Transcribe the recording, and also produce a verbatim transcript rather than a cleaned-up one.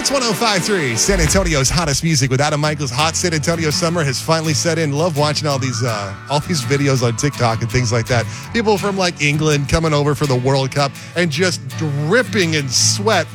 Hits one oh five point three, San Antonio's hottest music with Adam Michaels. Hot San Antonio summer has finally set in. Love watching all these uh, all these videos on TikTok and things like that. People from like England coming over for the World Cup and just dripping in sweat